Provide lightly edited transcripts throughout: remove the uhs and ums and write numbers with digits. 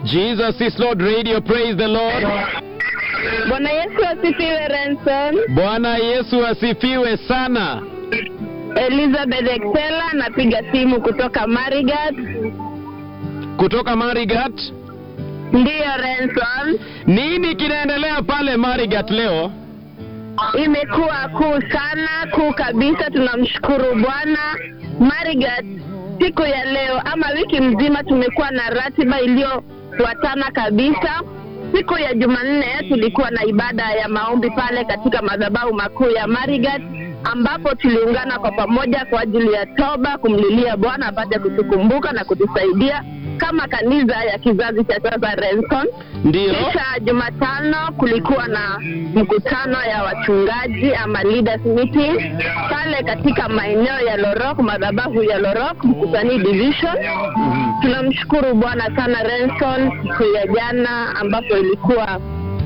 Jesus is Lord Radio, praise the Lord. Bwana Yesu asifiwe, Renson. Bwana Yesu asifiwe sana. Elizabeth Excella, napiga simu kutoka Marigat. Kutoka Marigat? Ndiyo, Renson. Nini kinaendelea pale Marigat leo? Imekuwa kuu sana, kuu kabisa. Tunamshukuru Bwana. Marigat siku ya leo ama wiki mzima tumekuwa na ratiba iliyofuatana kabisa. Siku ya Jumanne tulikuwa na ibada ya maombi pale katika madhabahu makuu ya Marigat, ambapo tuliungana kwa pamoja kwa ajili ya toba, kumlilia Bwana apate kutukumbuka na kutusaidia kama kanisa ya kizazi cha sasa, Renson. Ndiyo. Kisha Jumatano kulikuwa na mkutano ya wachungaji ama leaders meeting pale katika maeneo ya Lorok, madhabahu ya Lorok, Mkutani Division. Tunamshukuru Bwana sana, Renson. Siku ya jana ambapo ilikuwa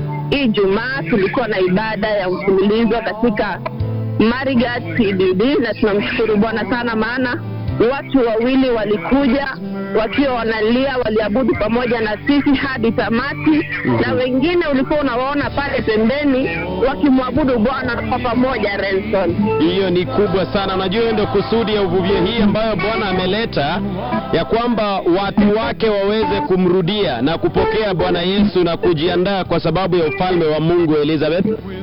Ijumaa tulikuwa na ibada ya mfululizo katika Marigat CBD, na tunamshukuru Bwana sana, maana watu wawili walikuja wakiwa wanalia, waliabudu pamoja na sisi hadi tamati. Na wengine ulikuwa unawaona pale pembeni wakimwabudu Bwana kwa pamoja, Renson. Hiyo ni kubwa sana. Unajua ndio kusudi ya uvuvio hii ambayo Bwana ameleta, ya kwamba watu wake waweze kumrudia na kupokea Bwana Yesu na kujiandaa kwa sababu ya ufalme wa Mungu, Elizabeth.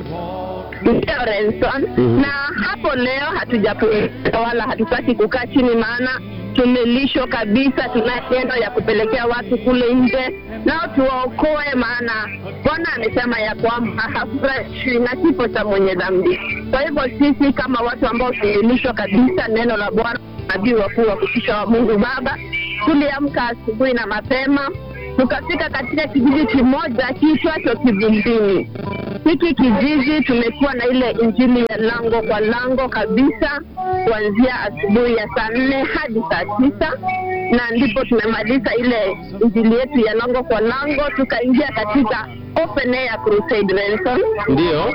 Ndio, Renson. Na hapo leo hatujapumzika wala hatutaki kukaa chini, maana tumelishwa kabisa. Tuna tendo ya kupelekea watu kule nje nao tuwaokoe, maana Bwana amesema ya kwamba hafurahi na kifo cha mwenye dhambi. Kwa hivyo sisi kama watu ambao tumelishwa kabisa neno la Bwana, nabii wakuu wa kutisha wa Mungu Baba, tuliamka asubuhi na mapema tukafika katika kijiji kimoja kiitwacho Kivumbini. Hiki kijiji tumekuwa na ile injili ya lango kwa lango kabisa kuanzia asubuhi ya saa 4 hadi saa 9, na ndipo tumemaliza ile injili yetu ya lango kwa lango, tukaingia katika open air crusade, Renson. Ndio.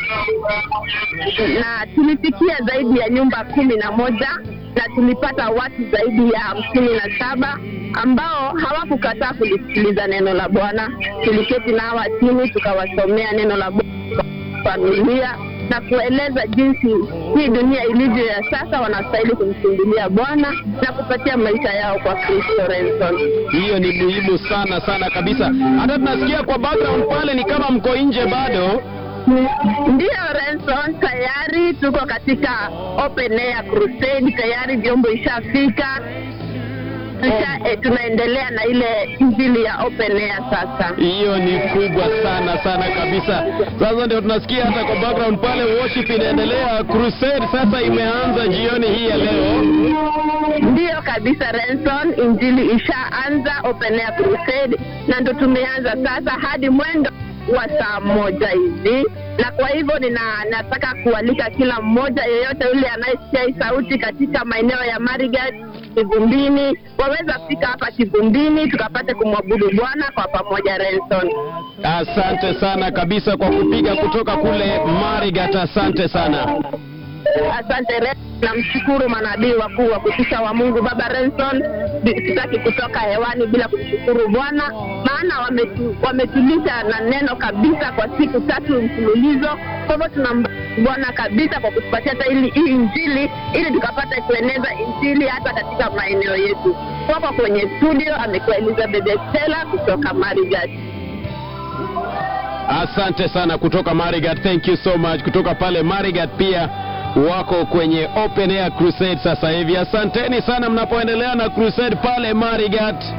Na tulifikia zaidi ya nyumba 11 na tulipata watu zaidi ya 57 ambao hawakukataa kulisikiliza neno la Bwana. Tuliketi na hawa chini tukawasomea neno la Bwana, familia, na kueleza jinsi hii dunia ilivyo ya sasa, wanastahili kumkimbilia Bwana na kupatia maisha yao kwa Kristo, Renson. Hiyo ni muhimu sana sana kabisa. Hata tunasikia kwa background pale ni kama mko nje bado. Ndiyo, Renson, tayari tuko katika open air crusade, tayari vyombo ishafika. Tunaendelea na ile injili ya open air sasa. Hiyo ni kubwa sana sana kabisa. Sasa ndio tunasikia hata kwa background pale worship inaendelea, crusade sasa imeanza jioni hii ya leo. Ndiyo kabisa, Renson, injili ishaanza, open air crusade, na ndio tumeanza sasa hadi mwendo wa saa 1 hivi. Na kwa hivyo nataka kualika kila mmoja yeyote yule anayesikia hii sauti katika maeneo ya Marigat, Kivumbini, waweza fika hapa Kivumbini tukapate kumwabudu Bwana kwa pamoja, Renson. Asante sana kabisa kwa kupiga kutoka kule Marigat. Asante sana. Asante, Renson. Namshukuru manabii wakuu wa kutisha wa Mungu Baba, Renson. Sitaki kutoka hewani bila kumshukuru Bwana, maana wametulisha na neno kabisa kwa siku 3 mfululizo. Kwa hivyo tunamshukuru Bwana kabisa kwa kutupatia hata hii injili ili tukapata kueneza injili hata katika maeneo yetu. Kwa kwenye studio amekuwa Elizabeth Excella kutoka Marigat. Asante sana kutoka Marigat. Thank you so much. Kutoka pale Marigat pia wako kwenye open air crusade sasa hivi. Asanteni sana mnapoendelea na crusade pale Marigat.